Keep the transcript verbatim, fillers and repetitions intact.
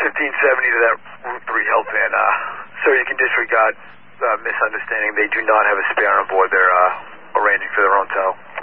fifteen seventy to that Route three Hilton. Uh, sir, you can disregard uh, misunderstanding. They do not have a spare on board. They're uh, arranging for their own tow.